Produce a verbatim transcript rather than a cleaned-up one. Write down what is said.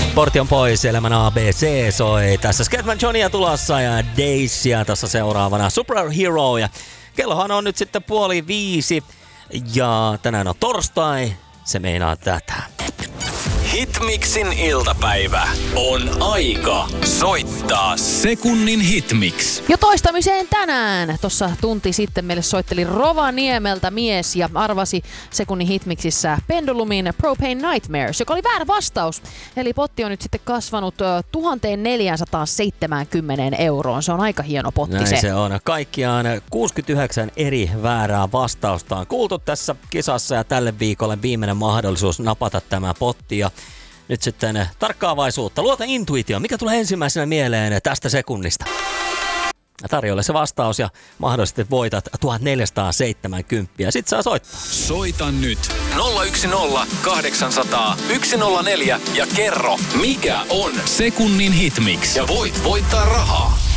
Portion pois, elämän A B C soi. Tässä Scatman Johnia tulossa ja Daisyä tässä seuraavana Superhero. Ja kellohan on nyt sitten puoli viisi ja tänään on torstai. Se meinaa tätä. Hitmixin iltapäivä on aika soittaa sekunnin hitmix. Jo toistamiseen tänään. Tuossa tunti sitten meille soitteli Rovaniemeltä mies ja arvasi sekunnin hitmixissä Pendulumin Propane Nightmares, joka oli väärä vastaus. Eli potti on nyt sitten kasvanut tuhatneljäsataaseitsemänkymmentä euroon. Se on aika hieno potti. Näin se. se on. Kaikkiaan kuusikymmentäyhdeksän eri väärää vastausta on kuultu tässä kisassa ja tälle viikolle viimeinen mahdollisuus napata tämä potti. Ja nyt sitten tarkkaavaisuutta. Luota intuitioon. Mikä tulee ensimmäisenä mieleen tästä sekunnista? Tarjolle se vastaus ja mahdollisesti voitat tuhatneljäsataaseitsemänkymmentä. Sitten saa soittaa. Soita nyt nolla yksi nolla kahdeksan nolla nolla yksi nolla neljä ja kerro, mikä on sekunnin hitmix. Ja voit voittaa rahaa.